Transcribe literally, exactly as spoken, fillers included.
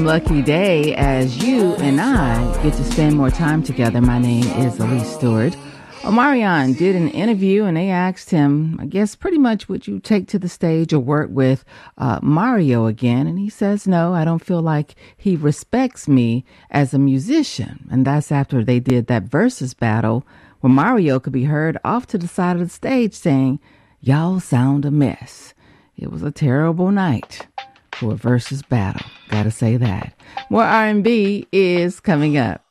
Lucky day as you and I get to spend more time together. My name is Elise Stewart. Omarion did an interview and they asked him, I guess pretty much, would you take to the stage or work with uh, Mario again? And he says, no, I don't feel like he respects me as a musician. And that's after they did that versus battle where Mario could be heard off to the side of the stage saying, y'all sound a mess. It was a terrible night for a versus battle. Gotta say that. More R and B is coming up.